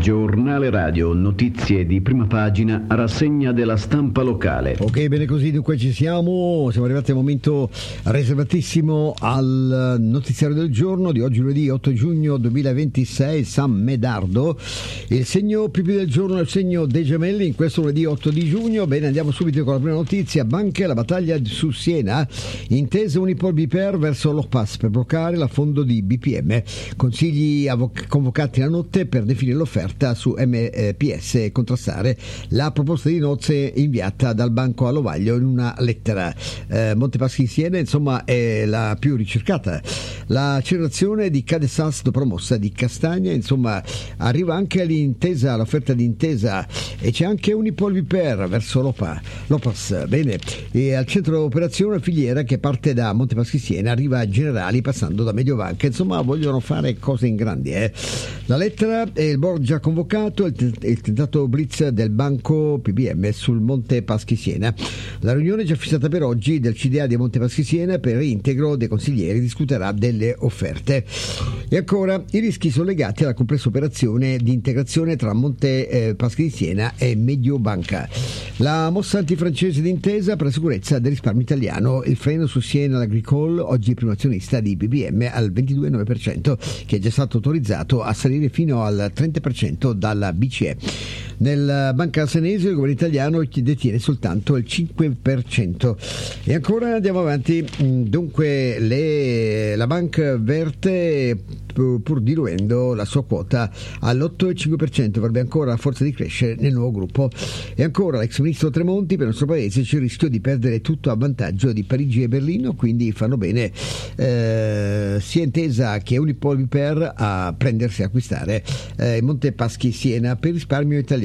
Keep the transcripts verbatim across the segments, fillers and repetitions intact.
Giornale radio, notizie di prima pagina, rassegna della stampa locale. Ok, bene così, dunque ci siamo, siamo arrivati al momento riservatissimo al notiziario del giorno di oggi lunedì otto giugno duemilaventisei, San Medardo. Il segno più più del giorno è il segno dei gemelli in questo lunedì otto di giugno. Bene, andiamo subito con la prima notizia. Banche, la battaglia su Siena, intesa Unipol Biper verso l'Orpas per bloccare l'affondo di B P M, consigli avoc- convocati la notte per definire l'offerta su M P S e contrastare la proposta di nozze inviata dal Banco Allovaglio in una lettera. eh, Montepaschi Siena insomma è la più ricercata. L'accelerazione di Cadesas dopo la mossa di Castagna, insomma arriva anche all'intesa, l'offerta di intesa, e c'è anche Unipol Viper verso l'Opa, l'Opas. Bene, e al centro operazione filiera che parte da Montepaschi Siena arriva a Generali passando da Mediobanca, insomma vogliono fare cose in grandi. eh. La lettera e il board già convocato, il, t- il tentato blitz del Banco P B M sul Monte Paschi Siena. La riunione già fissata per oggi del C D A di Monte Paschi Siena per reintegro dei consiglieri discuterà delle offerte. E ancora i rischi sono legati alla complessa operazione di integrazione tra Monte eh, Paschi di Siena e Mediobanca. La mossa antifrancese d'intesa per la sicurezza del risparmio italiano, il freno su Siena Agricole, oggi primo azionista di B B M al ventidue virgola nove per cento, che è già stato autorizzato a salire fino al trenta per cento dalla B C E. Nel Banca Senese il governo italiano detiene soltanto il cinque per cento. E ancora andiamo avanti. Dunque le, la Banca verte, pur diluendo la sua quota all'otto virgola cinque per cento, avrebbe ancora la forza di crescere nel nuovo gruppo. E ancora l'ex ministro Tremonti: per il nostro paese c'è il rischio di perdere tutto a vantaggio di Parigi e Berlino, quindi fanno bene eh, sia Intesa che Unipol Viper a prendersi a acquistare eh, Monte Paschi Siena per risparmio italiano.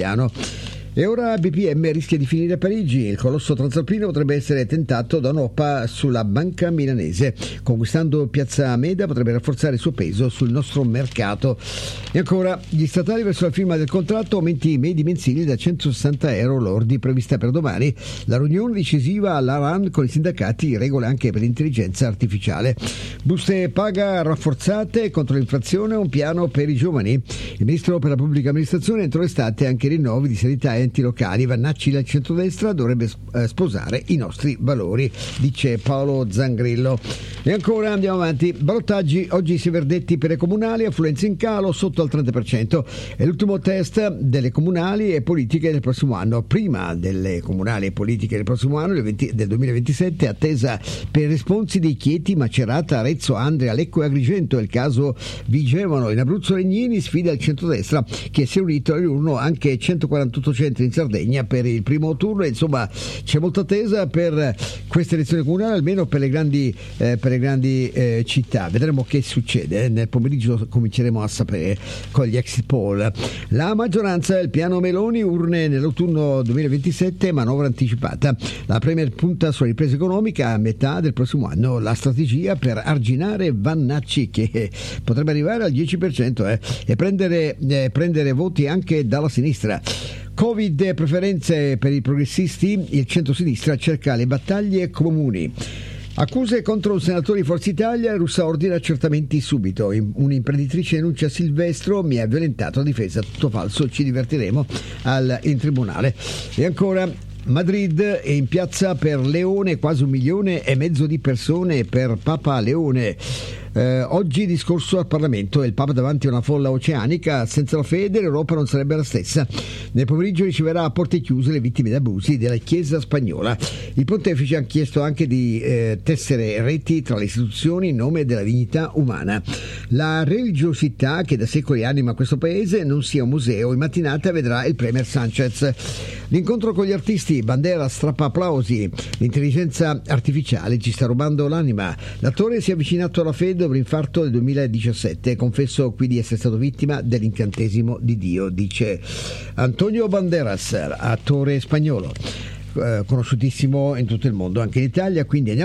E ora B P M rischia di finire a Parigi. Il colosso transalpino potrebbe essere tentato da un'O P A sulla banca milanese. Conquistando Piazza Meda potrebbe rafforzare il suo peso sul nostro mercato. E ancora gli statali verso la firma del contratto, aumenti medi mensili da centosessanta euro lordi prevista per domani. La riunione decisiva all'A R A N con i sindacati, regole anche per l'intelligenza artificiale. Buste paga rafforzate contro l'inflazione, un piano per i giovani. Il ministro per la pubblica amministrazione entro l'estate anche rinnovi di sanità e enti locali. Vannacci del centrodestra dovrebbe sposare i nostri valori, dice Paolo Zangrillo. E ancora andiamo avanti. Ballottaggi, oggi si verdetti per le comunali, affluenza in calo sotto al trenta per cento. È l'ultimo test delle comunali e politiche del prossimo anno. Prima delle comunali e politiche del prossimo anno, del duemilaventisette, attesa per responsi di Chieti, Macerata, Arezzo, Andria, Lecco e Agrigento. Il caso Vigevano. In Abruzzo Legnini sfida il centrodestra, che si è unito all'urno anche centoquarantotto centri in Sardegna per il primo turno. Insomma c'è molta attesa per queste elezioni comunali, almeno per le grandi, eh, per le grandi eh, città. Vedremo che succede. Nel pomeriggio cominceremo a sapere con gli exit poll. La maggioranza, il piano Meloni, urne nell'autunno duemilaventisette, manovra anticipata. La Premier punta sulla ripresa economica a metà del prossimo anno. La strategia per arginare Vannacci, che potrebbe arrivare al dieci per cento eh, e prendere, eh, prendere voti anche dalla sinistra. Covid e preferenze per i progressisti, il centro-sinistra cerca le battaglie comuni. Accuse contro un senatore di Forza Italia, Russa ordina accertamenti subito. Un'imprenditrice denuncia Silvestro: mi ha violentato, la difesa tutto falso, ci divertiremo al, in tribunale. E ancora Madrid è in piazza per Leone, quasi un milione e mezzo di persone per Papa Leone. Eh, oggi discorso al Parlamento e il Papa davanti a una folla oceanica. Senza la fede l'Europa non sarebbe la stessa. Nel pomeriggio riceverà a porte chiuse le vittime di abusi della Chiesa spagnola. Il pontefice ha chiesto anche di eh, tessere reti tra le istituzioni in nome della dignità umana. La religiosità che da secoli anima questo paese non sia un museo. In mattinata vedrà il premier Sanchez. L'incontro con gli artisti, Bandera strappa applausi. L'intelligenza artificiale ci sta rubando l'anima. L'attore si è avvicinato alla fede dopo l'infarto del duemiladiciassette. Confesso qui di essere stato vittima dell'incantesimo di Dio, dice Antonio Banderas, attore spagnolo, eh, conosciutissimo in tutto il mondo, anche in Italia. Quindi andiamo